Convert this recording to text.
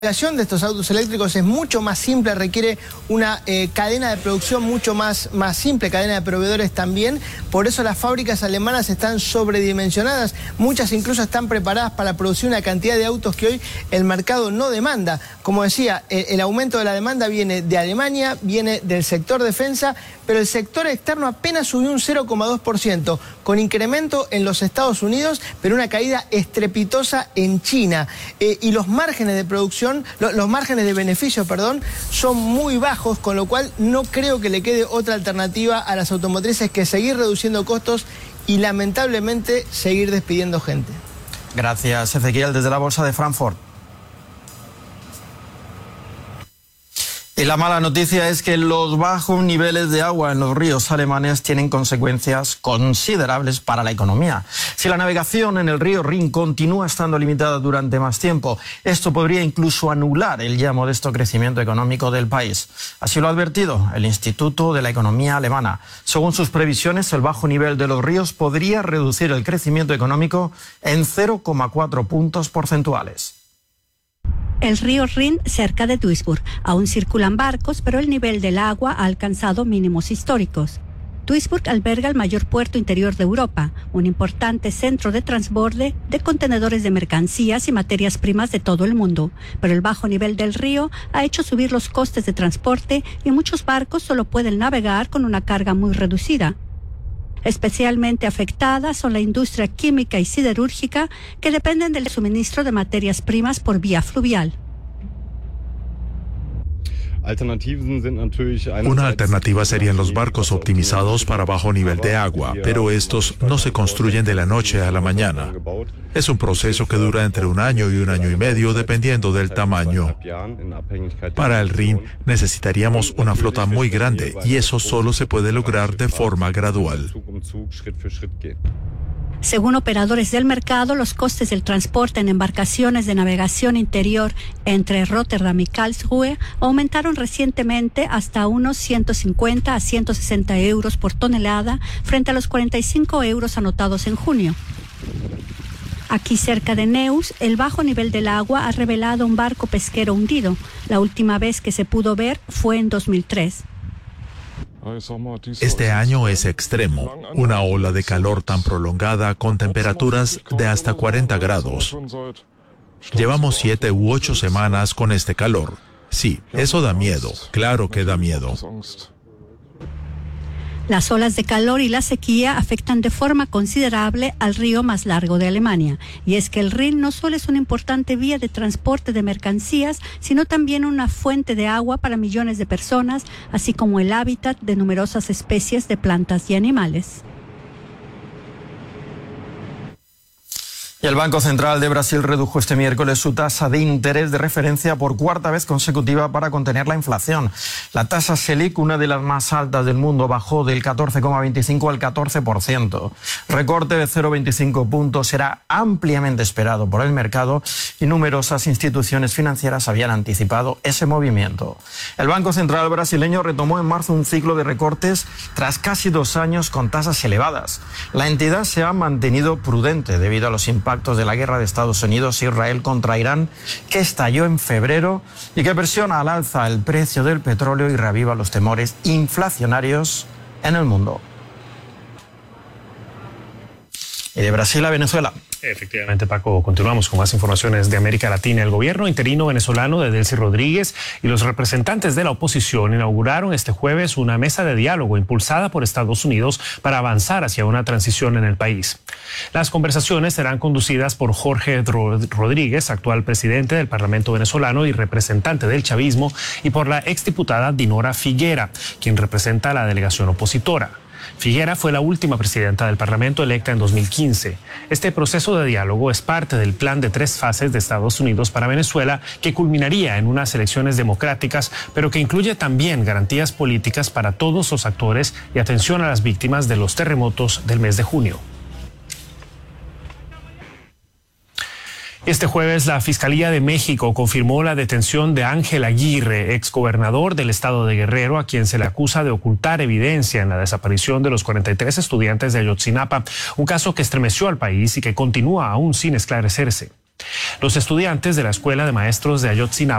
La fabricación de estos autos eléctricos es mucho más simple, requiere una cadena de producción mucho más simple, cadena de proveedores también. Por eso las fábricas alemanas están sobredimensionadas. Muchas incluso están preparadas para producir una cantidad de autos que hoy el mercado no demanda. Como decía, el aumento de la demanda viene de Alemania, viene del sector defensa, pero el sector externo apenas subió un 0,2%, con incremento en los Estados Unidos, pero una caída estrepitosa en China. Y los márgenes de producción, los márgenes de beneficio, son muy bajos, con lo cual no creo que le quede otra alternativa a las automotrices que seguir reduciendo costos y lamentablemente seguir despidiendo gente. Gracias, Ezequiel, desde la Bolsa de Frankfurt. Y la mala noticia es que los bajos niveles de agua en los ríos alemanes tienen consecuencias considerables para la economía. Si la navegación en el río Rin continúa estando limitada durante más tiempo, esto podría incluso anular el ya modesto crecimiento económico del país. Así lo ha advertido el Instituto de la Economía Alemana. Según sus previsiones, el bajo nivel de los ríos podría reducir el crecimiento económico en 0,4 puntos porcentuales. El río Rin, cerca de Duisburg, aún circulan barcos, pero el nivel del agua ha alcanzado mínimos históricos. Duisburg alberga el mayor puerto interior de Europa, un importante centro de transborde de contenedores de mercancías y materias primas de todo el mundo. Pero el bajo nivel del río ha hecho subir los costes de transporte y muchos barcos solo pueden navegar con una carga muy reducida. Especialmente afectadas son la industria química y siderúrgica, que dependen del suministro de materias primas por vía fluvial. Una alternativa serían los barcos optimizados para bajo nivel de agua, pero estos no se construyen de la noche a la mañana. Es un proceso que dura entre 1 año y 1 año y medio, dependiendo del tamaño. Para el Rin necesitaríamos una flota muy grande y eso solo se puede lograr de forma gradual. Según operadores del mercado, los costes del transporte en embarcaciones de navegación interior entre Rotterdam y Karlsruhe aumentaron recientemente hasta unos 150 a 160 euros por tonelada frente a los 45 euros anotados en junio. Aquí cerca de Neuss, el bajo nivel del agua ha revelado un barco pesquero hundido. La última vez que se pudo ver fue en 2003. Este año es extremo, una ola de calor tan prolongada con temperaturas de hasta 40 grados. Llevamos 7 u 8 semanas con este calor. Sí, eso da miedo, claro que da miedo. Las olas de calor y la sequía afectan de forma considerable al río más largo de Alemania. Y es que el Rin no solo es una importante vía de transporte de mercancías, sino también una fuente de agua para millones de personas, así como el hábitat de numerosas especies de plantas y animales. Y el Banco Central de Brasil redujo este miércoles su tasa de interés de referencia por 4ª vez consecutiva para contener la inflación. La tasa Selic, una de las más altas del mundo, bajó del 14,25 al 14%. Recorte de 0,25 puntos era ampliamente esperado por el mercado y numerosas instituciones financieras habían anticipado ese movimiento. El Banco Central brasileño retomó en marzo un ciclo de recortes tras casi 2 años con tasas elevadas. La entidad se ha mantenido prudente debido a los impactos de la guerra de Estados Unidos e Israel contra Irán, que estalló en febrero y que presiona al alza el precio del petróleo y reaviva los temores inflacionarios en el mundo. Y de Brasil a Venezuela. Efectivamente, Paco, continuamos con más informaciones de América Latina. El gobierno interino venezolano de Delcy Rodríguez y los representantes de la oposición inauguraron este jueves una mesa de diálogo impulsada por Estados Unidos para avanzar hacia una transición en el país. Las conversaciones serán conducidas por Jorge Rodríguez, actual presidente del Parlamento venezolano y representante del chavismo, y por la exdiputada Dinora Figuera, quien representa a la delegación opositora. Figuera fue la última presidenta del Parlamento electa en 2015. Este proceso de diálogo es parte del plan de 3 fases de Estados Unidos para Venezuela, que culminaría en unas elecciones democráticas, pero que incluye también garantías políticas para todos los actores y atención a las víctimas de los terremotos del mes de junio. Este jueves, la Fiscalía de México confirmó la detención de Ángel Aguirre, exgobernador del estado de Guerrero, a quien se le acusa de ocultar evidencia en la desaparición de los 43 estudiantes de Ayotzinapa, un caso que estremeció al país y que continúa aún sin esclarecerse. Los estudiantes de la Escuela de Maestros de Ayotzinapa